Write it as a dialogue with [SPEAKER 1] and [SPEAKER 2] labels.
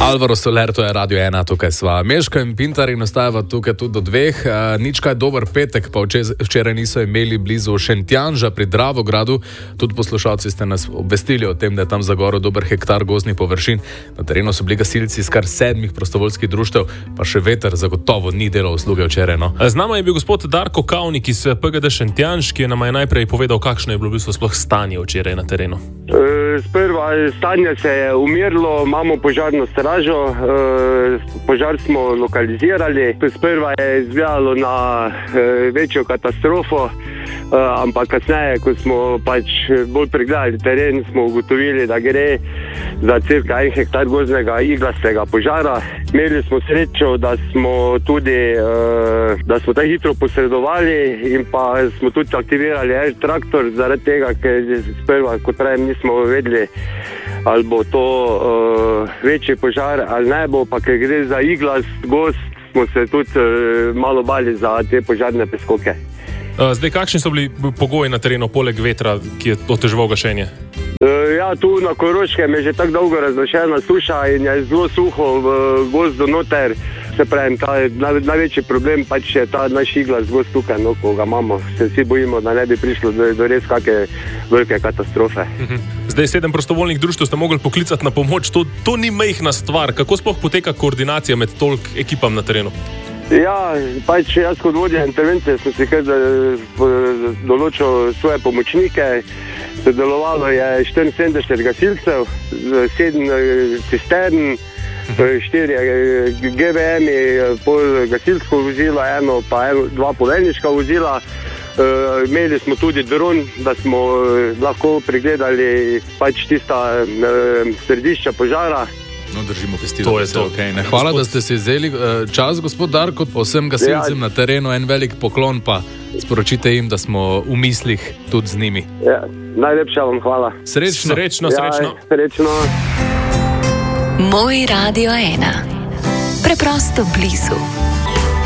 [SPEAKER 1] Alvaro Soler, to je Radio 1, tukaj sva Meško in Pintar in ostajava tukaj tudi do 2. Nič kaj dober petek, pa včeraj niso imeli blizu Šentjanža pri Dravogradu. Tudi poslušalci ste nas obvestili o tem, da je tam zagorel dober hektar gozdnih površin. Na terenu so bili gasilci iz kar 7 prostovoljskih društev, pa še veter zagotovo ni delal usluge včeraj. No.
[SPEAKER 2] Z nama je bil gospod Darko Kavnik iz PGD Šentjanž, ki je nama je najprej povedal, kakšno je bilo v bistvu sploh stanje včeraj na terenu.
[SPEAKER 3] Sprva stanje se je umirilo, imamo požarno stražo, požar smo lokalizirali. Sprva je izgledalo na večjo katastrofo, ampak kasneje, ko smo pač bolj pregledali teren, smo ugotovili, da gre za cirka 1 hektar gozdnega iglastega požara. Imeli smo srečo, da smo tudi tako hitro posredovali in pa smo tudi aktivirali traktor, zaradi tega, ker sprva, kot pravim, nismo vedeli, ali bo to večji požar ali ne bo, pa ker gre za iglast gozd, smo se tudi malo bali za te požarne preskoke.
[SPEAKER 2] Zdaj, kakšni so bili pogoji na terenu, poleg vetra, ki je oteževal gašenje?
[SPEAKER 3] Ja, tu na Koroškem je že tako dolgo razglašena suša in je zelo suho v gozdu noter. Se pravim, največji problem pač je ta naš iglast gozd tukaj, no, ko ga imamo. Se vsi bojimo, da ne bi prišlo do res kakšne velike katastrofe.
[SPEAKER 2] Zdaj 7 prostovoljnih društev ste mogli poklicati na pomoč. To ni majhna stvar. Kako sploh poteka koordinacija med toliko ekipam na terenu?
[SPEAKER 3] Ja, pač jaz kot vodja intervencije sem si kar določil svoje pomočnike. Sodelovalo je 74 gasilcev, 7 cistern, 4 GVM-i, pol gasilsko vozilo, 1 pa 2 poveljniška vozila. Imeli smo tudi dron, da smo lahko pregledali pač tista središča požara.
[SPEAKER 1] No, držimo pesti, da je okay. Hvala, da ste si vzeli čas, gospod Darko, vsem gasilcem na terenu en velik poklon, pa sporočite jim, da smo v mislih tudi z njimi.
[SPEAKER 3] Ja, najlepša vam hvala.
[SPEAKER 1] Srečno.
[SPEAKER 3] Srečno.
[SPEAKER 4] Moj Radio 1. Preprosto blizu.